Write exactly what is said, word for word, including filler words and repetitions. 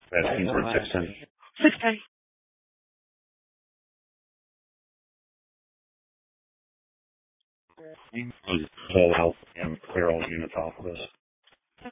Asking for six ten. six ten. Pull out and clear all units off of this.